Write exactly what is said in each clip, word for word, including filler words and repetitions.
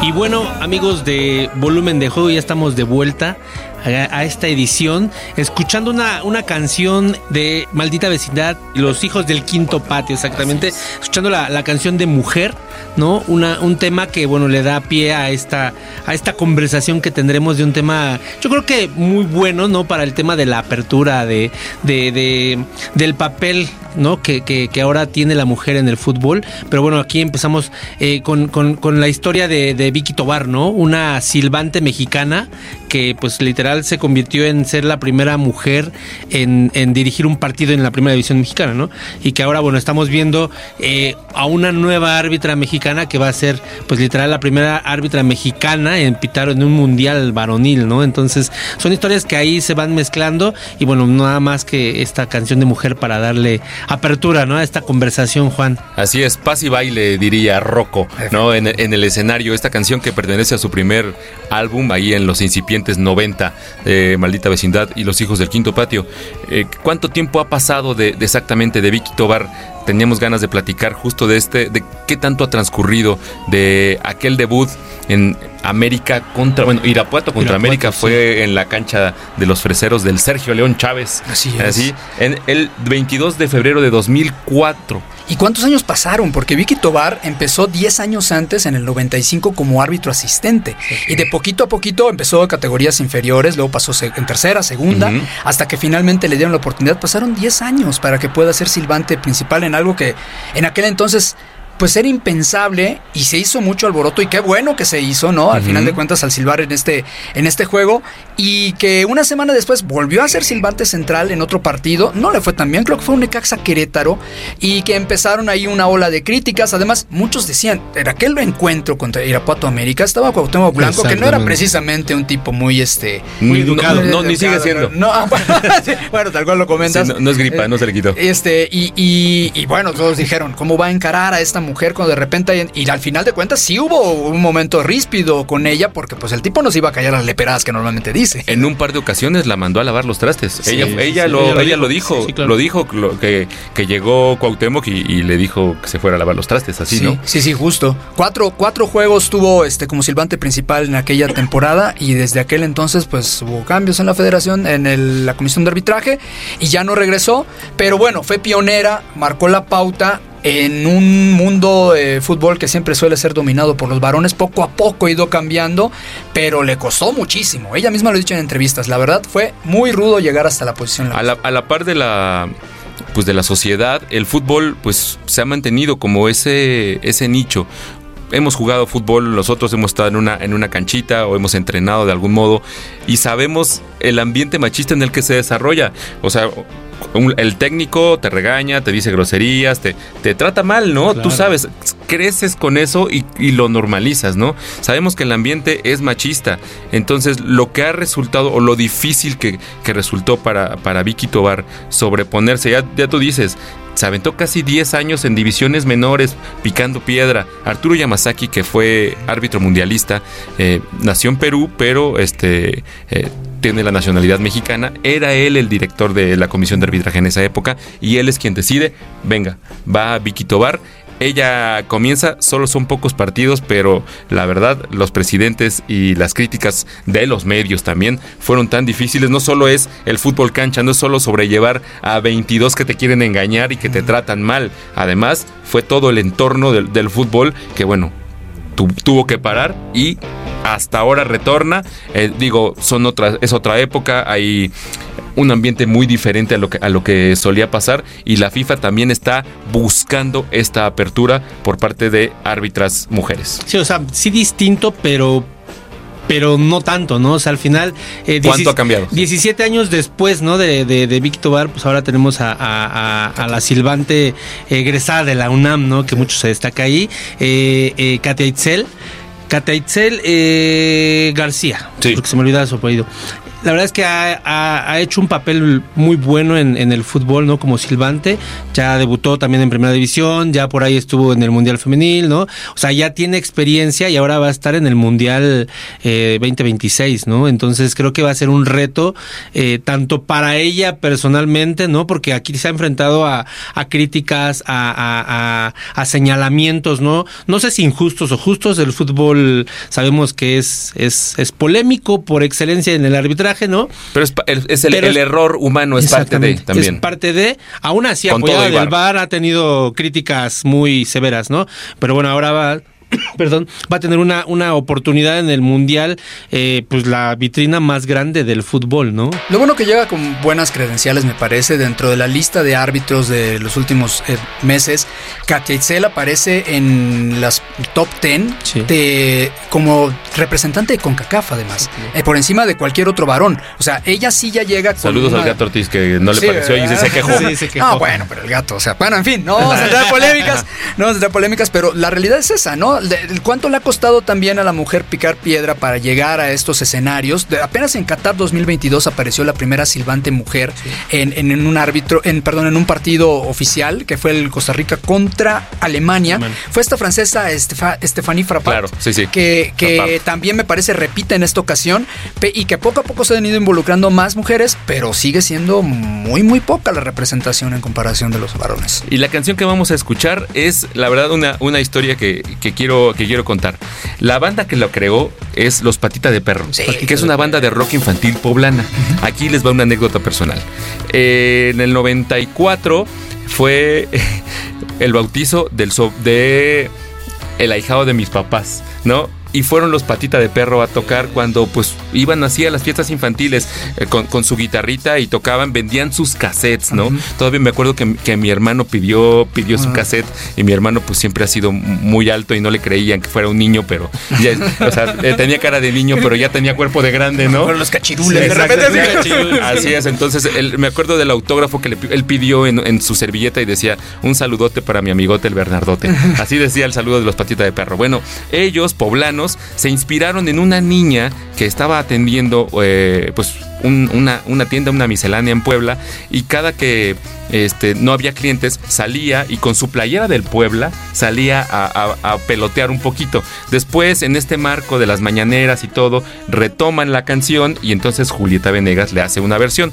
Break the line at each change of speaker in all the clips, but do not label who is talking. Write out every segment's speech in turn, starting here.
Y bueno, amigos de Volumen de Juego, ya estamos de vuelta a, a esta edición, escuchando una, una canción de Maldita Vecindad, Los Hijos del Quinto Patio, exactamente, escuchando la, la canción de Mujer, ¿no? Una, un tema que, bueno, le da pie a esta, a esta conversación que tendremos de un tema, yo creo que muy bueno, ¿no? Para el tema de la apertura, de, de, de del papel, ¿no? Que, que, que ahora tiene la mujer en el fútbol. Pero bueno, aquí empezamos eh, con, con, con la historia de, de Vicky Tobar, ¿no? Una silbante mexicana que pues literal se convirtió en ser la primera mujer en, en dirigir un partido en la primera división mexicana, ¿no? Y que ahora, bueno, estamos viendo eh, a una nueva árbitra mexicana que va a ser pues literal la primera árbitra mexicana en pitar en un mundial varonil, ¿no? Entonces son historias que ahí se van mezclando y bueno, nada más que esta canción de Mujer para darle apertura, ¿no? A esta conversación, Juan.
Así es, paz y baile, diría Rocco, ¿no? En, en el escenario, esta canción que pertenece a su primer álbum, ahí en los incipientes noventa, eh, Maldita Vecindad y Los Hijos del Quinto Patio. Eh, ¿Cuánto tiempo ha pasado de, de exactamente de Vicky Tobar? Teníamos ganas de platicar justo de este, de qué tanto ha transcurrido de aquel debut en América contra, bueno, Irapuato contra Irapuato, América sí. Fue en la cancha de los Freseros del Sergio León Chávez.
Así es.
Así, en el veintidós de febrero de dos mil cuatro.
¿Y cuántos años pasaron? Porque Vicky Tobar empezó diez años antes, en el noventa y cinco, como árbitro asistente. Sí. Y de poquito a poquito empezó en categorías inferiores, luego pasó en tercera, segunda, uh-huh. hasta que finalmente le dieron la oportunidad. Pasaron diez años para que pueda ser silbante principal en algo que en aquel entonces pues era impensable y se hizo mucho alboroto y qué bueno que se hizo, ¿no? Al uh-huh. final de cuentas al silbar en este, en este juego y que una semana después volvió a ser silbante central en otro partido, no le fue tan bien, creo que fue un Necaxa Querétaro y que empezaron ahí una ola de críticas, además muchos decían, en aquel encuentro contra Irapuato América estaba Cuauhtémoc Blanco, que no era precisamente un tipo muy este...
Muy educado, no, no, ni sigue siendo.
No, bueno, bueno, tal cual lo comentas.
Sí, no, no es gripa, eh, no se le quitó.
Este, y, y, y bueno, todos dijeron, ¿cómo va a encarar a esta mujer cuando de repente, y al final de cuentas sí hubo un momento ríspido con ella porque pues el tipo no se iba a callar las leperadas que normalmente dice.
En un par de ocasiones la mandó a lavar los trastes.
Sí,
ella ella,
sí,
lo,
ella,
ella
lo
lo dijo,
sí, sí, claro.
lo dijo lo, que, que llegó Cuauhtémoc y, y le dijo que se fuera a lavar los trastes, así,
sí,
¿no?
Sí, sí, justo. Cuatro, cuatro juegos tuvo este como silbante principal en aquella temporada y desde aquel entonces pues hubo cambios en la federación, en el, la comisión de arbitraje y ya no regresó, pero bueno, fue pionera, marcó la pauta. En un mundo de fútbol que siempre suele ser dominado por los varones, poco a poco ha ido cambiando, pero le costó muchísimo. Ella misma lo ha dicho en entrevistas. La verdad fue muy rudo llegar hasta la posición.
A la, a la par de la, pues de la sociedad, el fútbol pues se ha mantenido como ese, ese nicho. Hemos jugado fútbol, nosotros hemos estado en una, en una canchita o hemos entrenado de algún modo y sabemos el ambiente machista en el que se desarrolla. O sea, un, el técnico te regaña, te dice groserías, te, te trata mal, ¿no? Claro. Tú sabes, creces con eso y, y lo normalizas, ¿no? Sabemos que el ambiente es machista. Entonces, lo que ha resultado o lo difícil que, que resultó para, para Vicky Tobar sobreponerse, ya, ya tú dices, se aventó casi diez años en divisiones menores picando piedra. Arturo Yamazaki, que fue árbitro mundialista, eh, nació en Perú, pero este eh, tiene la nacionalidad mexicana. Era él el director de la comisión de arbitraje en esa época y él es quien decide, venga, va Vicky Tobar. Ella comienza, solo son pocos partidos, pero la verdad, los presidentes y las críticas de los medios también fueron tan difíciles. No solo es el fútbol cancha, no es solo sobrellevar a veintidós que te quieren engañar y que te tratan mal. Además, fue todo el entorno del, del fútbol que, bueno, tu, tuvo que parar y hasta ahora retorna. Eh, digo, son otras, es otra época, hay un ambiente muy diferente a lo que a lo que solía pasar y la FIFA también está buscando esta apertura por parte de árbitras mujeres.
Sí, o sea, sí distinto, pero pero no tanto, ¿no? O sea, al final
eh, ¿cuánto dieci- ha cambiado?
diecisiete años después, ¿no? De, de, de Vicky Tobar, pues ahora tenemos a, a, a, a la silbante egresada de la UNAM, ¿no? Que mucho se destaca ahí, eh, eh, Katia Itzel. Katia Itzel eh, García, sí. Porque se me olvidaba su apellido. la verdad es que ha, ha, ha hecho un papel muy bueno en, en el fútbol, ¿no? Como silbante, ya debutó también en Primera División, ya por ahí estuvo en el Mundial Femenil, ¿no? O sea, ya tiene experiencia y ahora va a estar en el Mundial eh, veinte veintiséis, ¿no? Entonces creo que va a ser un reto eh, tanto para ella personalmente, ¿no? Porque aquí se ha enfrentado a, a críticas, a, a, a, a señalamientos, ¿no? No sé si injustos o justos. El fútbol sabemos que es, es, es polémico por excelencia en el arbitraje, ¿no?
Pero es, es el, el error humano, es parte de también.
Es parte de, aún así apoyada del V A R, ha tenido críticas muy severas, ¿no? Pero bueno, ahora va... perdón, va a tener una, una oportunidad en el Mundial, eh, pues la vitrina más grande del fútbol, ¿no?
Lo bueno que llega con buenas credenciales, me parece, dentro de la lista de árbitros de los últimos eh, meses. Katia Itzel aparece en las top diez sí. de, como representante de CONCACAF, además, sí. eh, por encima de cualquier otro varón. O sea, ella sí ya llega con
Saludos
una...
al Gato Ortiz, que no le sí, pareció y se quejó.
Sí, se quejó. No, bueno, pero el gato, o sea, bueno, en fin, no vamos a entrar polémicas, no vamos a entrar polémicas, pero la realidad es esa, ¿no? ¿Cuánto le ha costado también a la mujer picar piedra para llegar a estos escenarios? De, apenas en Qatar dos mil veintidós apareció la primera silbante mujer sí. en, en, en un árbitro, en perdón, en un partido oficial que fue el Costa Rica contra Alemania. Man. Fue esta francesa Estefa, Stéphanie Frappart,
claro, sí, sí.
que, que también me parece repite en esta ocasión y que poco a poco se han ido involucrando más mujeres, pero sigue siendo muy muy poca la representación en comparación de los varones.
Y la canción que vamos a escuchar es la verdad una, una historia que, que quiero que quiero contar. La banda que lo creó es Los Patita de Perro, sí, que es una banda de rock infantil poblana. Uh-huh. Aquí les va una anécdota personal. Eh, en el noventa y cuatro fue el bautizo del so- de el ahijado de mis papás, ¿no? Y fueron Los Patita de Perro a tocar cuando pues iban así a las fiestas infantiles eh, con, con su guitarrita y tocaban, vendían sus cassettes, ¿no? Uh-huh. Todavía me acuerdo que, que mi hermano pidió, pidió uh-huh. su cassette y mi hermano pues siempre ha sido muy alto y no le creían que fuera un niño, pero ya, o sea, eh, tenía cara de niño, pero ya tenía cuerpo de grande, ¿no?
Fueron los cachirules.
Sí, de repente cachirules. Así es, entonces él, me acuerdo del autógrafo que le, él pidió en, en su servilleta y decía, un saludote para mi amigote el Bernardote. Así decía el saludo de Los Patita de Perro. Bueno, ellos, poblanos, se inspiraron en una niña que estaba atendiendo eh, pues un, una, una tienda, una miscelánea en Puebla, y cada que este, no había clientes salía y con su playera del Puebla salía a, a, a pelotear un poquito. Después, en este marco de las mañaneras y todo, retoman la canción y entonces Julieta Venegas le hace una versión.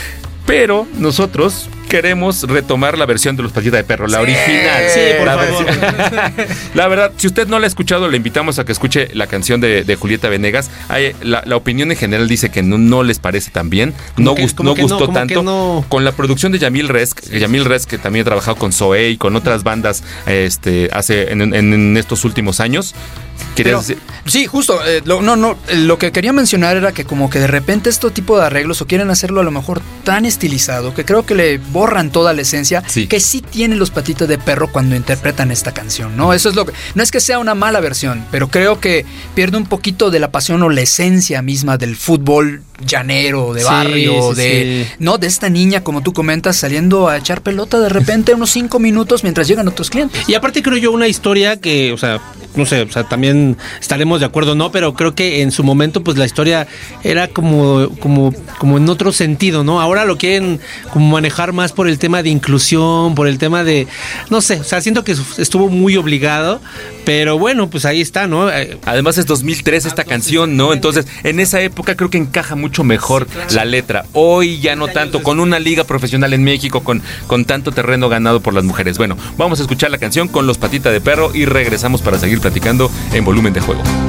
Pero nosotros queremos retomar la versión de Los Patita de Perro, la sí, original.
Sí, por
la
favor.
Versión. La verdad, si usted no la ha escuchado, le invitamos a que escuche la canción de, de Julieta Venegas. Hay, la, la opinión en general dice que no, no les parece tan bien, no, que, gust, no gustó no, tanto. No. Con la producción de Yamil Resk, Yamil Resk, que también ha trabajado con Zoé y con otras bandas este, hace en, en, en estos últimos años.
Pero, sí, justo, eh, lo, no, no, lo que quería mencionar era que como que de repente este tipo de arreglos o quieren hacerlo a lo mejor tan estilizado que creo que le borran toda la esencia sí. que sí tienen Los Patitas de Perro cuando interpretan esta canción, ¿no? Eso es lo que, no es que sea una mala versión, pero creo que pierde un poquito de la pasión o la esencia misma del fútbol llanero, de barrio, sí, sí, de sí. no, de esta niña, como tú comentas, saliendo a echar pelota de repente unos cinco minutos mientras llegan otros clientes.
Y aparte creo yo una historia que, o sea, no sé, o sea, también estaremos de acuerdo, ¿no? Pero creo que en su momento, pues la historia era como, como, como en otro sentido, ¿no? Ahora lo quieren como manejar más por el tema de inclusión, por el tema de, no sé, o sea, siento que estuvo muy obligado, pero bueno, pues ahí está, ¿no?
Además es dos mil tres esta canción, ¿no? Entonces, en esa época creo que encaja mucho mejor sí, claro. la letra. Hoy ya no tanto, con una liga profesional en México, con, con tanto terreno ganado por las mujeres. Bueno, vamos a escuchar la canción con Los Patita de Perro y regresamos para seguir platicando en Volumen de Juego.